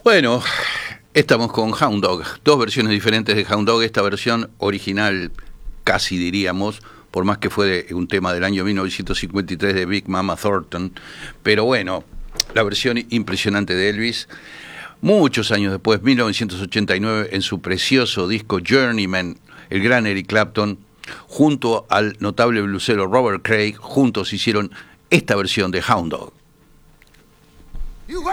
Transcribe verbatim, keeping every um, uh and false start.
Bueno, estamos con Hound Dog, dos versiones diferentes de Hound Dog. Esta versión original, casi diríamos, por más que fue un tema del año mil novecientos cincuenta y tres de Big Mama Thornton, pero bueno, la versión impresionante de Elvis, muchos años después, mil novecientos ochenta y nueve, en su precioso disco Journeyman, el gran Eric Clapton, junto al notable blusero Robert Cray, juntos hicieron esta versión de Hound Dog. You